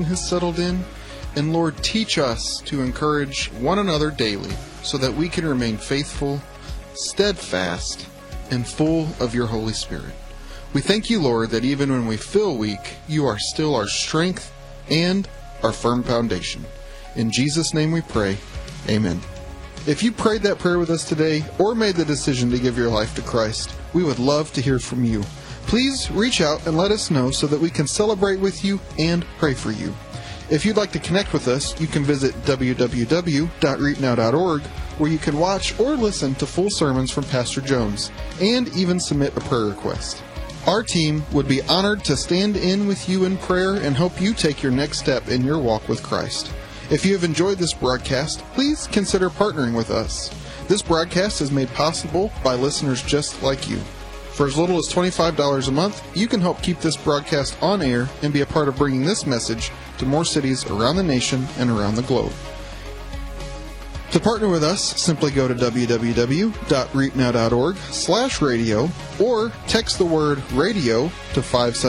Satan has settled in. And Lord, teach us to encourage one another daily so that we can remain faithful, steadfast, and full of your Holy Spirit. We thank you, Lord, that even when we feel weak, you are still our strength and our firm foundation. In Jesus' name we pray. Amen. If you prayed that prayer with us today or made the decision to give your life to Christ, we would love to hear from you. Please reach out and let us know so that we can celebrate with you and pray for you. If you'd like to connect with us, you can visit www.reapnow.org, where you can watch or listen to full sermons from Pastor Jones, and even submit a prayer request. Our team would be honored to stand in with you in prayer and help you take your next step in your walk with Christ. If you have enjoyed this broadcast, please consider partnering with us. This broadcast is made possible by listeners just like you. For as little as $25 a month, you can help keep this broadcast on air and be a part of bringing this message to more cities around the nation and around the globe. To partner with us, simply go to www.reapnow.org/radio or text the word radio to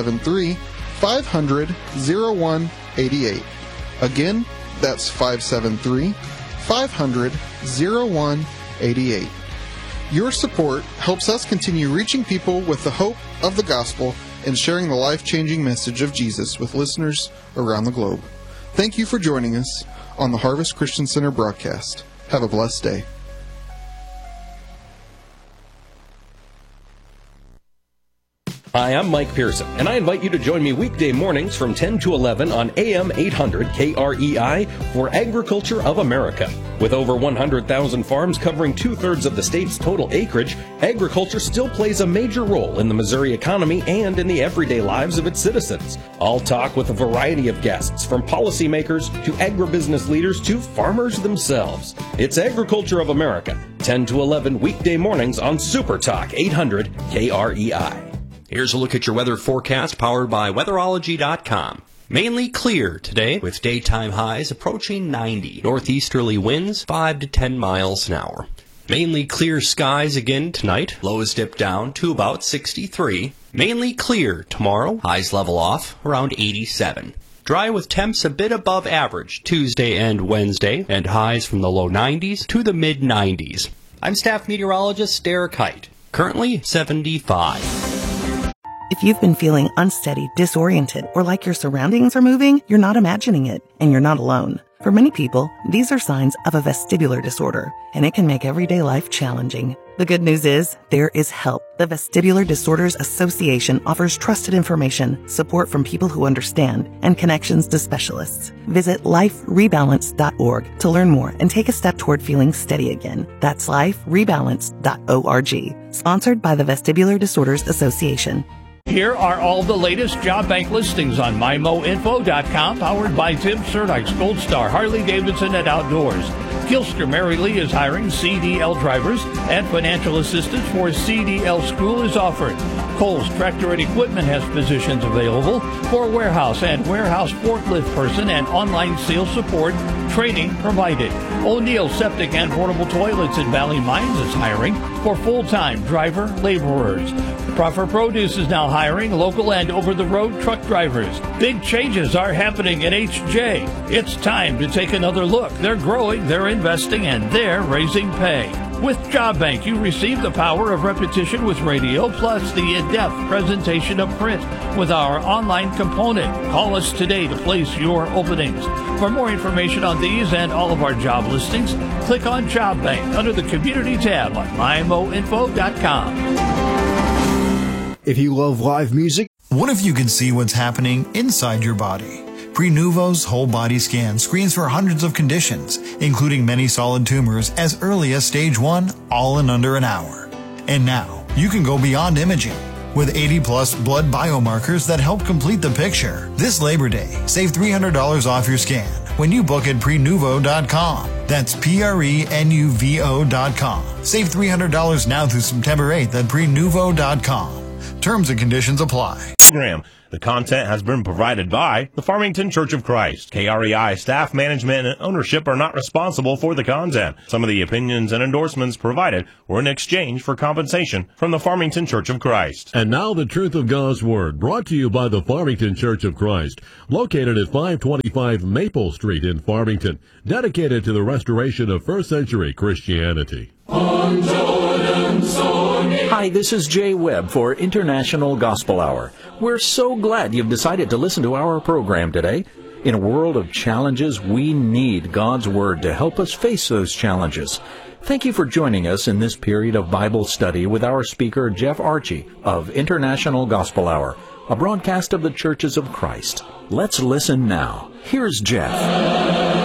573-500-0188. Again, that's 573-500-0188. Your support helps us continue reaching people with the hope of the gospel and sharing the life-changing message of Jesus with listeners around the globe. Thank you for joining us on the Harvest Christian Center broadcast. Have a blessed day. Hi, I'm Mike Pearson, and I invite you to join me weekday mornings from 10 to 11 on AM 800 KREI for Agriculture of America. With over 100,000 farms covering two-thirds of the state's total acreage, agriculture still plays a major role in the Missouri economy and in the everyday lives of its citizens. I'll talk with a variety of guests, from policymakers to agribusiness leaders to farmers themselves. It's Agriculture of America, 10 to 11 weekday mornings on Super Talk 800 KREI. Here's a look at your weather forecast powered by weatherology.com. Mainly clear today with daytime highs approaching 90. Northeasterly winds 5 to 10 miles an hour. Mainly clear skies again tonight. Lows dip down to about 63. Mainly clear tomorrow. Highs level off around 87. Dry with temps a bit above average Tuesday and Wednesday, and highs from the low 90s to the mid 90s. I'm staff meteorologist Derek Height. Currently 75. If you've been feeling unsteady, disoriented, or like your surroundings are moving, you're not imagining it, and you're not alone. For many people, these are signs of a vestibular disorder, and it can make everyday life challenging. The good news is, there is help. The Vestibular Disorders Association offers trusted information, support from people who understand, and connections to specialists. Visit liferebalance.org to learn more and take a step toward feeling steady again. That's liferebalance.org. Sponsored by the Vestibular Disorders Association. Here are all the latest job bank listings on MyMoInfo.com, powered by Tim Serdyk's Gold Star Harley-Davidson and Outdoors. Gilster Mary Lee is hiring CDL drivers, and financial assistance for CDL school is offered. Kohl's Tractor and Equipment has positions available for warehouse and warehouse forklift person and online sales support, training provided. O'Neill Septic and Portable Toilets in Valley Mines is hiring for full-time driver laborers. Proffer Produce is now hiring local and over-the-road truck drivers. Big changes are happening at HJ. It's time to take another look. They're growing, they're investing, and they're raising pay. With Job Bank, you receive the power of repetition with radio, plus the in-depth presentation of print with our online component. Call us today to place your openings. For more information on these and all of our job listings, click on Job Bank under the Community tab on mymoinfo.com. If you love live music, what if you could see what's happening inside your body? Prenuvo's whole body scan screens for hundreds of conditions, including many solid tumors as early as stage 1, all in under an hour. And now, you can go beyond imaging with 80-plus blood biomarkers that help complete the picture. This Labor Day, save $300 off your scan when you book at Prenuvo.com. That's Prenuvo.com. Save $300 now through September 8th at Prenuvo.com. Terms and conditions apply. The content has been provided by the Farmington Church of Christ. KREI staff, management, and ownership are not responsible for the content. Some of the opinions and endorsements provided were in exchange for compensation from the Farmington Church of Christ. And now the truth of God's Word, brought to you by the Farmington Church of Christ, located at 525 Maple Street in Farmington, dedicated to the restoration of first-century Christianity. Hi, this is Jay Webb for International Gospel Hour. We're so glad you've decided to listen to our program today. In a world of challenges, we need God's Word to help us face those challenges. Thank you for joining us in this period of Bible study with our speaker, Jeff Archie of International Gospel Hour, a broadcast of the Churches of Christ. Let's listen now. Here's Jeff.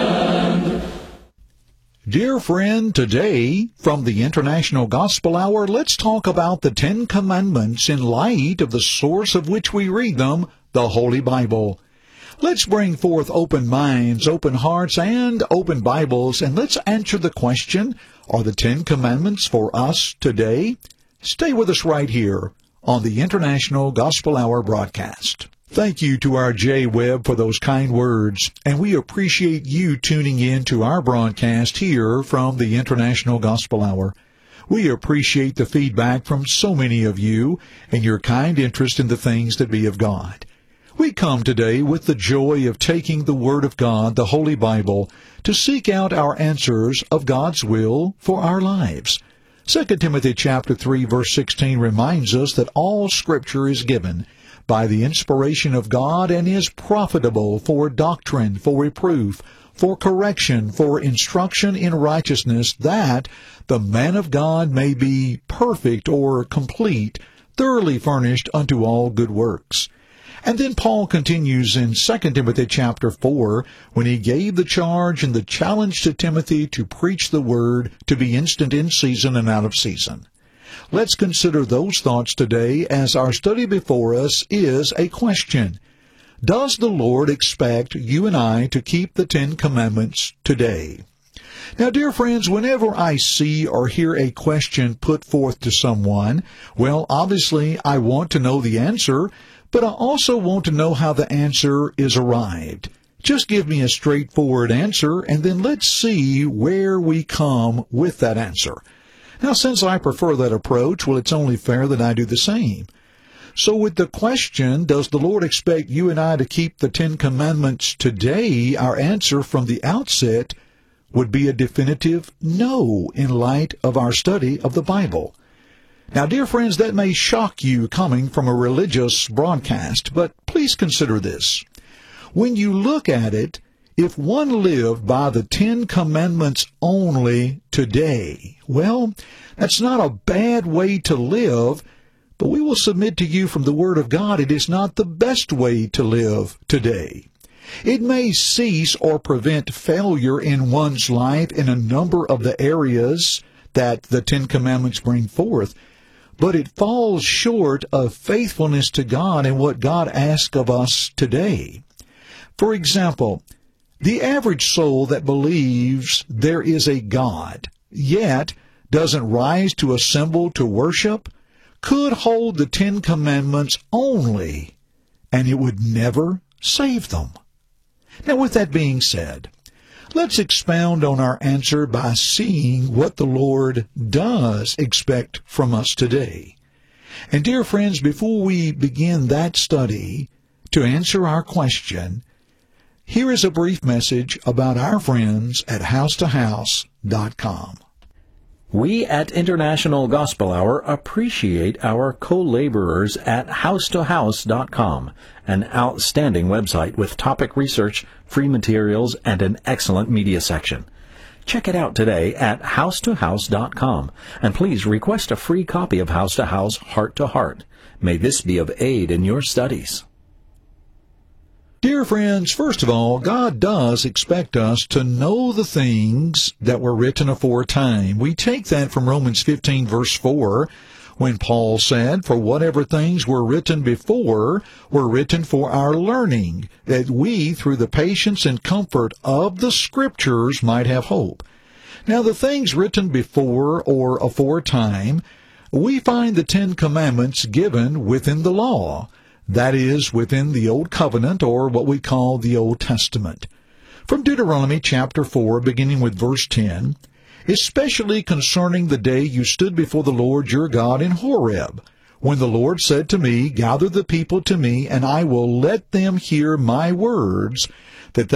Dear friend, today, from the International Gospel Hour, let's talk about the Ten Commandments in light of the source of which we read them, the Holy Bible. Let's bring forth open minds, open hearts, and open Bibles, and let's answer the question, are the Ten Commandments for us today? Stay with us right here on the International Gospel Hour broadcast. Thank you to our Jay Webb for those kind words, and we appreciate you tuning in to our broadcast here from the International Gospel Hour. We appreciate the feedback from so many of you and your kind interest in the things that be of God. We come today with the joy of taking the Word of God, the Holy Bible, to seek out our answers of God's will for our lives. 2 Timothy chapter 3, verse 16 reminds us that all Scripture is given by the inspiration of God and is profitable for doctrine, for reproof, for correction, for instruction in righteousness, that the man of God may be perfect or complete, thoroughly furnished unto all good works. And then Paul continues in 2 Timothy chapter 4, when he gave the charge and the challenge to Timothy to preach the word, to be instant in season and out of season. Let's consider those thoughts today as our study before us is a question. Does the Lord expect you and I to keep the Ten Commandments today? Now, dear friends, whenever I see or hear a question put forth to someone, well, obviously I want to know the answer, but I also want to know how the answer is arrived. Just give me a straightforward answer, and then let's see where we come with that answer. Now, since I prefer that approach, well, it's only fair that I do the same. So with the question, does the Lord expect you and I to keep the Ten Commandments today, our answer from the outset would be a definitive no in light of our study of the Bible. Now, dear friends, that may shock you coming from a religious broadcast, but please consider this. When you look at it, if one lived by the Ten Commandments only today, well, that's not a bad way to live, but we will submit to you from the Word of God it is not the best way to live today. It may cease or prevent failure in one's life in a number of the areas that the Ten Commandments bring forth, but it falls short of faithfulness to God and what God asks of us today. For example, the average soul that believes there is a God, yet doesn't rise to assemble to worship, could hold the Ten Commandments only, and it would never save them. Now, with that being said, let's expound on our answer by seeing what the Lord does expect from us today. And dear friends, before we begin that study, to answer our question, here is a brief message about our friends at housetohouse.com. We at International Gospel Hour appreciate our co-laborers at housetohouse.com, an outstanding website with topic research, free materials, and an excellent media section. Check it out today at housetohouse.com, and please request a free copy of House to House, Heart to Heart. May this be of aid in your studies. Dear friends, first of all, God does expect us to know the things that were written aforetime. We take that from Romans 15, verse 4, when Paul said, "For whatever things were written before were written for our learning, that we, through the patience and comfort of the Scriptures, might have hope." Now, the things written before or aforetime, we find the Ten Commandments given within the law. That is, within the Old Covenant, or what we call the Old Testament. From Deuteronomy chapter 4, beginning with verse 10, especially concerning the day you stood before the Lord your God in Horeb, when the Lord said to me, Gather the people to me, and I will let them hear my words, that